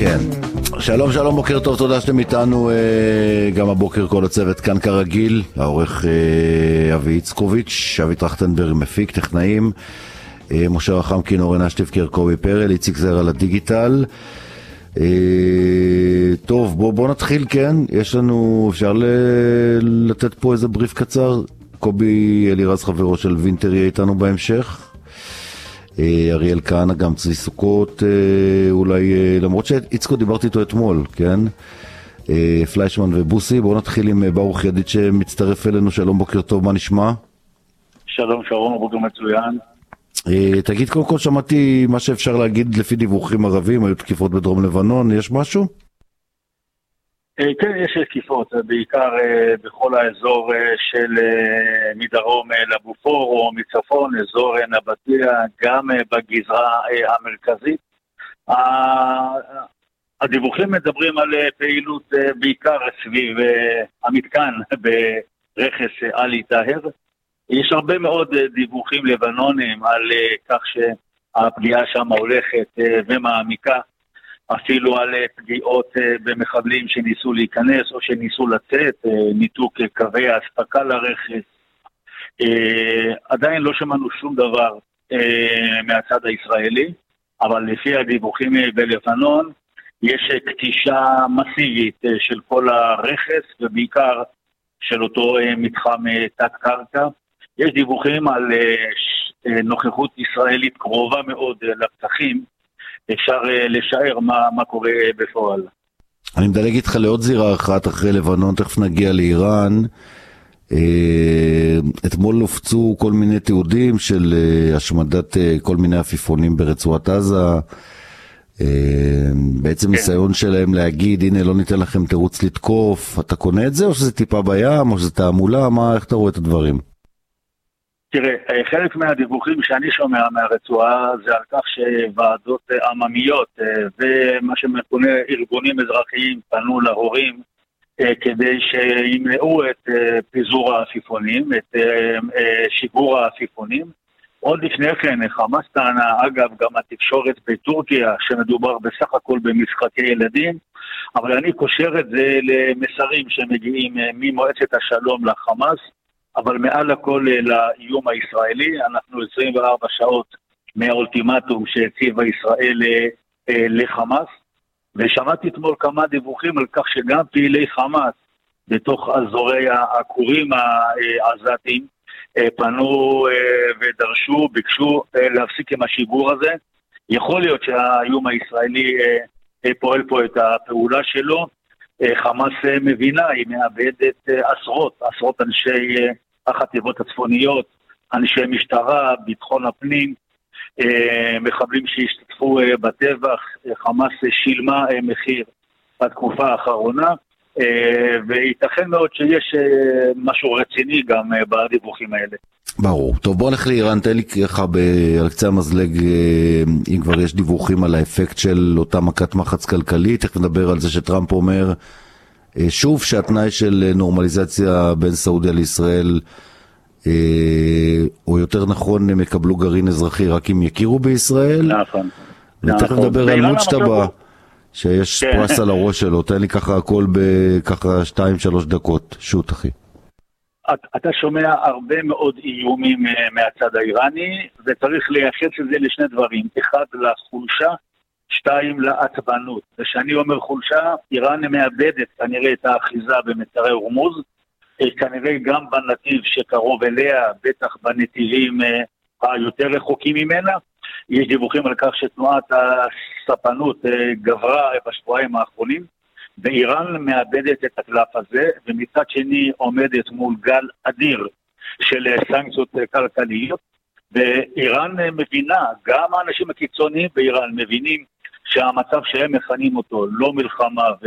כן. שלום, שלום, בוקר טוב, תודה שאתם איתנו גם הבוקר כל הצוות כאן כרגיל, העורך אבי איצקוביץ', אבי טרכטנברג מפיק, טכנאים, משה רחמקין, אורן אשטיב, קובי פרל, איציק זר על הדיגיטל. טוב, בוא נתחיל, כן, יש לנו, אפשר לתת פה איזה בריף קצר, קובי אלירז חברו של וינטר יהיה איתנו בהמשך. אריאל כהנא, גם צבי סוכות, אולי, למרות שאיצקו דיברתי איתו אתמול, כן? פליישמן ובוסי, בואו נתחיל עם ברוך ידיד שמצטרף אלינו. שלום, בוקר טוב, מה נשמע? שלום, שרון, בוקר מצוין. תגיד, קודם כל שמעתי מה שאפשר להגיד לפי דיווחים ערבים, היו תקיפות בדרום לבנון, יש משהו? כן, יש תקיפות, בעיקר בכל האזור של מדרום לבופור או מצפון, אזור נבטיה, גם בגזרה המרכזית. הדיווחים מדברים על פעילות בעיקר סביב המתקן ברכס עלי טהר. יש הרבה מאוד דיווחים לבנונים על כך שהפגיעה שם הולכת ומעמיקה, אפילו על פגיעות במחבלים שניסו להיכנס או שניסו לצאת, ניתוק קווי ההספקה לרכס. עדיין לא שמענו שום דבר מהצד הישראלי, אבל לפי הדיווחים בלבנון יש קטישה מסיבית של כל הרכס ובעיקר של אותו מתחם תת קרקע. יש דיווחים על נוכחות ישראלית קרובה מאוד לפתחים, אפשר לשער מה קורה בפועל. אני מדלג איתך לעוד זירה אחת אחרי לבנון, תכף נגיע לאיראן. אתמול הופצו כל מיני תיעודים של השמדת כל מיני עפיפונים ברצועת עזה, בעצם ניסיון שלהם להגיד, הנה לא ניתן לכם תירוץ לתקוף. אתה קונה את זה או שזה טיפה בים או שזה תעמולה? איך אתה רואה את הדברים? תראה, חלק מהדיווחים שאני שומע מהרצועה זה על כך שוועדות עממיות ומה שמכונה ארגונים אזרחיים פנו להורים כדי שימנעו את פיזור העפיפונים, את שיגור העפיפונים. עוד לפני כן, חמאס טענה, אגב, גם התקשורת בטורקיה, שמדובר בסך הכל במשחקי ילדים, אבל אני קושר את זה למסרים שמגיעים ממועצת השלום לחמאס, אבל מעל הכל לאיום הישראלי. אנחנו 24 שעות מהאולטימטום שהציבה ישראל לחמאס, ושמעתי אתמול כמה דיווחים על כך שגם פעילי חמאס בתוך אזורי הכורים העזתיים פנו ודרשו, ביקשו להפסיק עם השיגור הזה. יכול להיות שהאיום הישראלי פועל פה את הפעולה שלו. חמאס מבינה, היא מאבדת עשרות אנשי החטיבות הצפוניות, אנשי משטרה, ביטחון הפנים, מחבלים שהשתתפו בטבח. חמאס שילמה מחיר בתקופה האחרונה, וייתכן מאוד שיש משהו רציני גם בדיווחים האלה. ברור. טוב, בוא נלך לאיראן, תן לי ככה על קצה המזלג, אם כבר יש דיווחים על האפקט של אותה מכת מחץ כלכלית. איך נדבר על זה שטראמפ אומר שוב שהתנאי של נורמליזציה בין סעודיה לישראל, או יותר נכון הם יקבלו גרעין אזרחי רק אם יכירו בישראל. נכון. ותכף נדבר על מוצ'טבה שיש פרס על הראש שלו. תן לי ככה הכל בככה 2-3 דקות. שוט אחי. אתה שומע הרבה מאוד איומים מהצד האיראני, וצריך לייחס את זה לשני דברים. אחד, לחולשה, 2, לעצבנות. ושאני אומר חולשה, איראן מאבדת כנראה את האחיזה במצרי הורמוז, כנראה גם בנתיב שקרוב אליה, בטח בנתיבים היותר רחוקים ממנה. יש דיווחים על כך שתנועת הספנות גברה בשבועיים האחרונים, ואיראן מאבדת את הקלף הזה, ומצד שני עומדת מול גל אדיר של סנקציות כלכליות, ואיראן מבינה, גם האנשים הקיצוניים באיראן מבינים שהמצב שהם מכנים אותו לא מלחמה